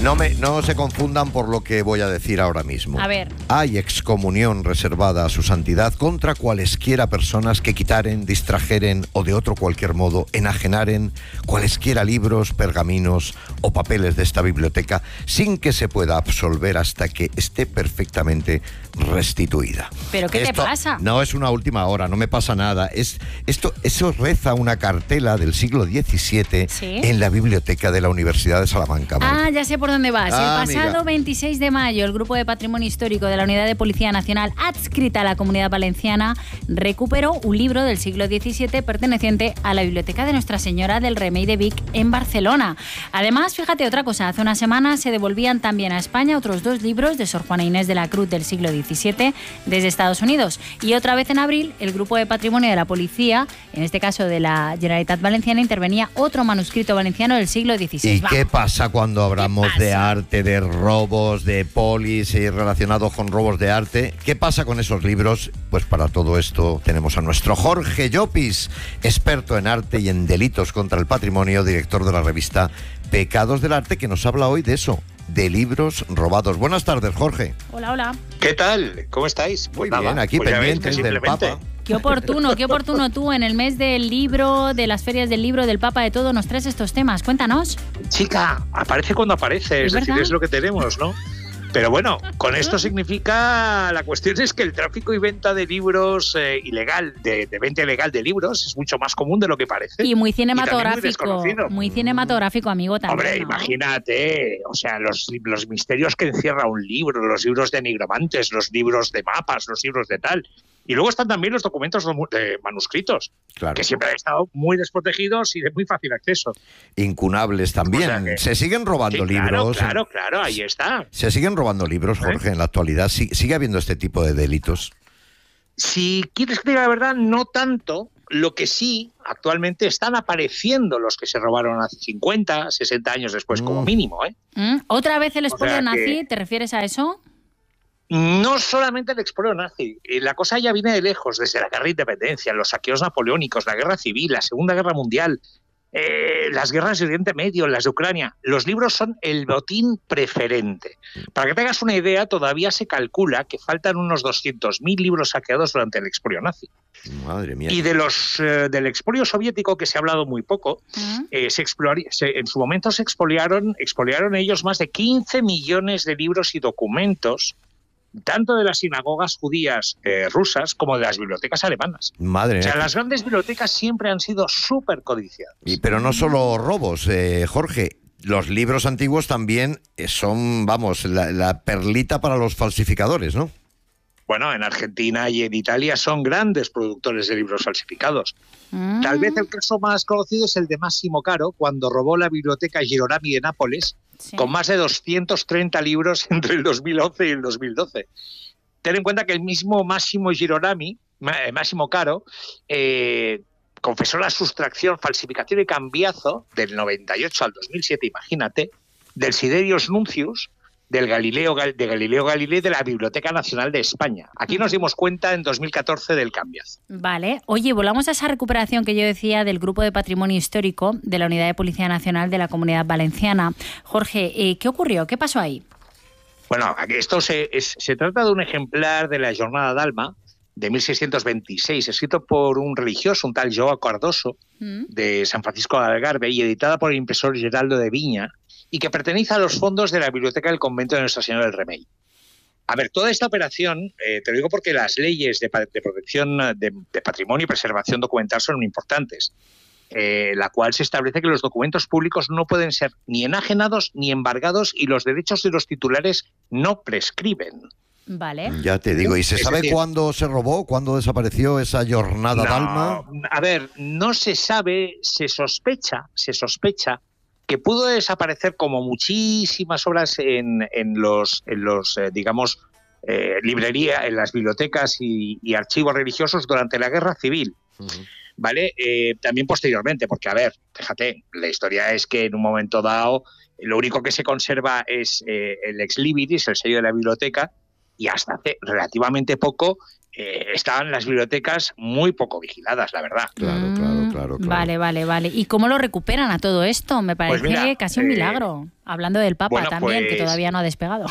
No se confundan por lo que voy a decir ahora mismo. A ver. Hay excomunión reservada a su santidad contra cualesquiera personas que quitaren, distrajeren o de otro cualquier modo enajenaren cualesquiera libros, pergaminos o papeles de esta biblioteca sin que se pueda absolver hasta que esté perfectamente restituida. ¿Pero qué te pasa? No es una última hora, no me pasa nada. Eso reza una cartela del siglo XVII, ¿sí?, en la biblioteca de la Universidad de Salamanca. Ah, ya sé por dónde vas. El pasado amiga. 26 de mayo, el Grupo de Patrimonio Histórico de la Unidad de Policía Nacional adscrita a la Comunidad Valenciana recuperó un libro del siglo XVII perteneciente a la Biblioteca de Nuestra Señora del Remei de Vic en Barcelona. Además, fíjate otra cosa, hace una semana se devolvían también a España otros 2 libros de Sor Juana Inés de la Cruz del siglo XVII desde Estados Unidos. Y otra vez en abril, el Grupo de Patrimonio de la Policía, en este caso de la Generalitat Valenciana, intervenía otro manuscrito valenciano del siglo XVI. ¿Y qué pasa cuando hablamos de arte, de robos, de polis y relacionados con robos de arte? ¿Qué pasa con esos libros? Pues para todo esto tenemos a nuestro Jorge Llopis, experto en arte y en delitos contra el patrimonio, director de la revista Pecados del Arte, que nos habla hoy de eso, de libros robados. Buenas tardes, Jorge. Hola, hola. ¿Qué tal? ¿Cómo estáis? Muy bien, aquí pues pendientes del Papa. Qué oportuno tú, en el mes del libro, de las ferias del libro, del Papa, de todo, nos traes estos temas. Cuéntanos. Chica, aparece cuando aparece, es decir, es lo que tenemos, ¿no? Pero bueno, con esto significa, la cuestión es que el tráfico y venta de libros ilegal, de venta ilegal de libros, es mucho más común de lo que parece. Y muy cinematográfico, muy cinematográfico, amigo, también. Hombre, ¿no? Imagínate, o sea, los misterios que encierra un libro, los libros de nigromantes, los libros de mapas, los libros de tal. Y luego están también los documentos manuscritos, claro, que siempre han estado muy desprotegidos y de muy fácil acceso. Incunables también. O sea se siguen robando libros. Claro, ahí está. Se siguen robando libros, Jorge, en la actualidad. ¿Sigue habiendo este tipo de delitos? Si quieres que diga la verdad, no tanto. Lo que sí, actualmente están apareciendo los que se robaron hace 50, 60 años después, como mínimo. ¿Otra vez el expolio nazi? ¿Te refieres a eso? No solamente el expolio nazi, la cosa ya viene de lejos, desde la guerra de independencia, los saqueos napoleónicos, la guerra civil, la Segunda Guerra Mundial, las guerras de Oriente Medio, las de Ucrania. Los libros son el botín preferente. Para que te hagas una idea, todavía se calcula que faltan unos 200.000 libros saqueados durante el expolio nazi. Madre mía. Y de del expolio soviético, que se ha hablado muy poco, en su momento se expoliaron ellos más de 15 millones de libros y documentos, tanto de las sinagogas judías rusas como de las bibliotecas alemanas. Madre mía. O sea, las grandes bibliotecas siempre han sido súper codiciadas. Pero no solo robos, Jorge. Los libros antiguos también son, vamos, la perlita para los falsificadores, ¿no? Bueno, en Argentina y en Italia son grandes productores de libros falsificados. Tal vez el caso más conocido es el de Massimo Caro, cuando robó la biblioteca Girolami de Nápoles, sí, con más de 230 libros entre el 2011 y el 2012. Ten en cuenta que el mismo Massimo Caro, confesó la sustracción, falsificación y cambiazo del 98 al 2007, imagínate, del Siderius Nuncius, de Galileo Galilei de la Biblioteca Nacional de España. Aquí nos dimos cuenta en 2014 del cambiazo. Vale. Oye, volvamos a esa recuperación que yo decía del Grupo de Patrimonio Histórico de la Unidad de Policía Nacional de la Comunidad Valenciana. Jorge, ¿qué ocurrió? ¿Qué pasó ahí? Bueno, esto se trata de un ejemplar de la Jornada d'Alma de 1626, escrito por un religioso, un tal Joao Cardoso, de San Francisco de Algarve, y editada por el impresor Geraldo de Viña, y que pertenece a los fondos de la Biblioteca del Convento de Nuestra Señora del Remei. A ver, toda esta operación, te lo digo porque las leyes de protección de patrimonio y preservación documental son muy importantes, la cual se establece que los documentos públicos no pueden ser ni enajenados ni embargados y los derechos de los titulares no prescriben. Vale. Ya te digo, ¿y se sabe cuándo se robó, cuándo desapareció esa Jornada d'Alma? A ver, no se sabe, se sospecha que pudo desaparecer, como muchísimas obras en librerías, en las bibliotecas y archivos religiosos durante la Guerra Civil. ¿Vale? También posteriormente, porque, a ver, fíjate, la historia es que en un momento dado lo único que se conserva es el ex libris, el sello de la biblioteca, y hasta hace relativamente poco estaban las bibliotecas muy poco vigiladas, la verdad. Claro. Vale. ¿Y cómo lo recuperan a todo esto? Me parece casi un milagro. Hablando del Papa también, que todavía no ha despegado.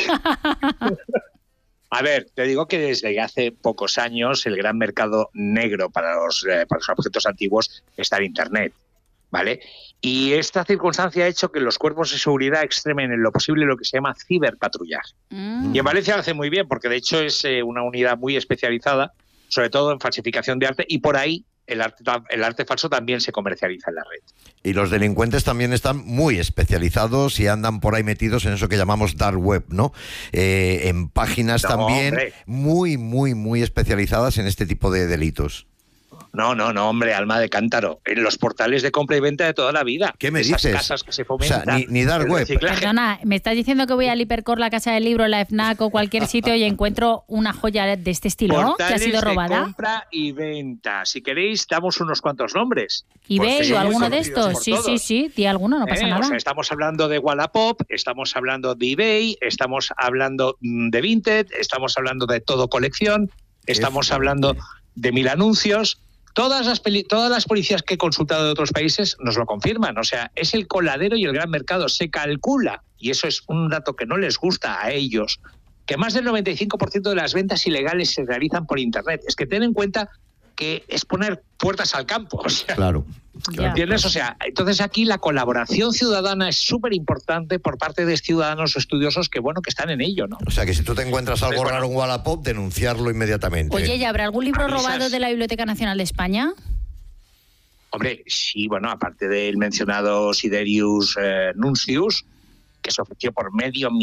A ver, te digo que desde hace pocos años el gran mercado negro para los objetos antiguos está en Internet, ¿vale? Y esta circunstancia ha hecho que los cuerpos de seguridad extremen en lo posible lo que se llama ciberpatrullaje. Y en Valencia lo hace muy bien, porque de hecho es una unidad muy especializada, sobre todo en falsificación de arte, y por ahí el arte falso también se comercializa en la red. Y los delincuentes también están muy especializados y andan por ahí metidos en eso que llamamos dark web, ¿no? En páginas también muy especializadas en este tipo de delitos. No, hombre, alma de cántaro. En los portales de compra y venta de toda la vida. ¿Qué me esas dices? Casas que se fomentan. O sea, ni dark web. Perdona, ¿me estás diciendo que voy al Hipercor, la Casa del Libro, la FNAC o cualquier sitio y encuentro una joya de este estilo portales que ha sido robada? De compra y venta. Si queréis, damos unos cuantos nombres. ¿eBay o alguno de estos? Sí, di alguno, no pasa nada. O sea, estamos hablando de Wallapop, estamos hablando de eBay, estamos hablando de Vinted, estamos hablando de Todo Colección, estamos hablando de 1000 anuncios. Todas las policías que he consultado de otros países nos lo confirman. O sea, es el coladero y el gran mercado. Se calcula, y eso es un dato que no les gusta a ellos, que más del 95% de las ventas ilegales se realizan por Internet. Es que ten en cuenta que es poner puertas al campo. O sea, claro. ¿Entiendes? O sea, entonces aquí la colaboración ciudadana es súper importante por parte de ciudadanos estudiosos que están en ello, ¿no? O sea, que si tú te encuentras algo raro en Wallapop, denunciarlo inmediatamente. Oye, ¿y habrá algún libro robado de la Biblioteca Nacional de España? Hombre, sí, aparte del mencionado Siderius Nuncius, que se ofreció por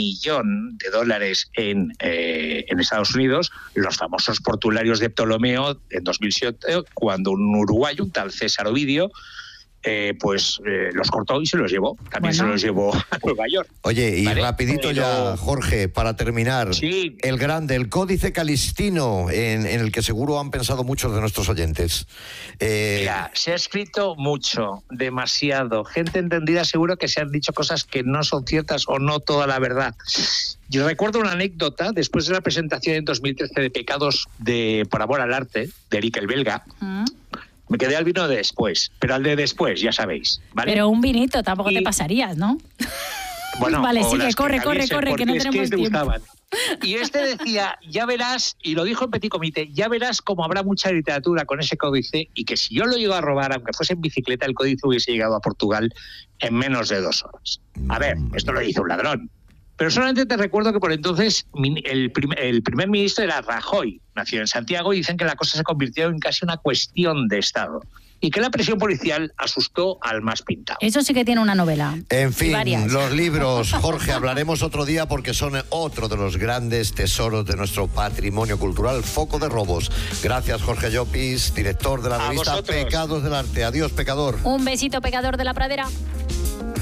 $500,000 en Estados Unidos, los famosos portuarios de Ptolomeo en 2007, cuando un uruguayo, un tal César Ovidio, los cortó y se los llevó. También se los llevó a Nueva York. Oye, y rapidito ya, Jorge, para terminar, el Códice Calistino, en el que seguro han pensado muchos de nuestros oyentes. Mira, se ha escrito mucho, demasiado. Gente entendida seguro que se han dicho cosas que no son ciertas o no toda la verdad. Yo recuerdo una anécdota después de la presentación en 2013 de Pecados por amor al arte, de Eric el Belga. Me quedé al vino de después, pero al de después, ya sabéis, ¿vale? Pero un vinito tampoco te pasarías, ¿no? Bueno, vale, sigue, corre, que no tenemos tiempo. Y decía, ya verás, y lo dijo en Petit Comité, ya verás cómo habrá mucha literatura con ese códice y que si yo lo llego a robar, aunque fuese en bicicleta, el códice hubiese llegado a Portugal en menos de 2 horas. A ver, esto lo hizo un ladrón. Pero solamente te recuerdo que por entonces el primer ministro era Rajoy, nació en Santiago, y dicen que la cosa se convirtió en casi una cuestión de Estado. Y que la presión policial asustó al más pintado. Eso sí que tiene una novela. En fin, los libros, Jorge, hablaremos otro día porque son otro de los grandes tesoros de nuestro patrimonio cultural, foco de robos. Gracias, Jorge Llopis, director de la revista Pecados del Arte. Adiós, pecador. Un besito, pecador de la pradera.